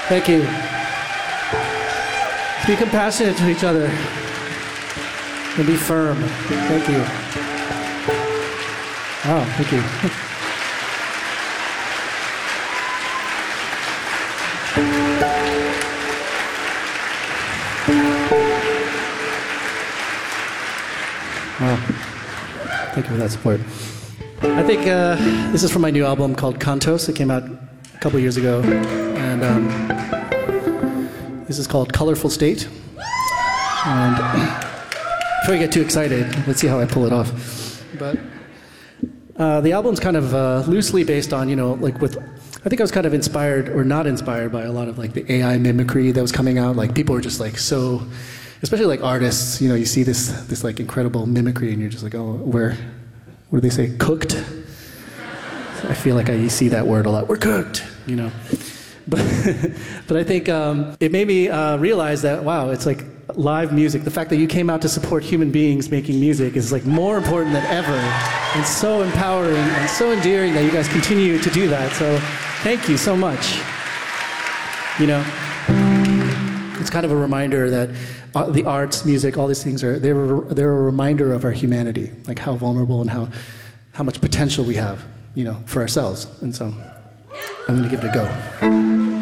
Thank you. Be compassionate to each other and be firm. Thank you. Oh, thank you. Wow. Thank you for that support. I think this is from my new album called Cantos. It came out a couple years ago. And this is called Colorful State. And before you get too excited, let's see how I pull it off. But the album's kind of loosely based on, I think I was kind of inspired, or not inspired, by a lot of like the AI mimicry that was coming out. Like people were just like so, especially like artists, you see this like incredible mimicry and you're just like, oh, what do they say, cooked? I feel like I see that word a lot. We're cooked, But I think it made me realize that, wow, it's like live music. The fact that you came out to support human beings making music is like more important than ever. And so empowering and so endearing that you guys continue to do that. So thank you so much. It's kind of a reminder that the arts, music, all these things they're a reminder of our humanity, like how vulnerable and how much potential we have, for ourselves. And so I'm going to give it a go.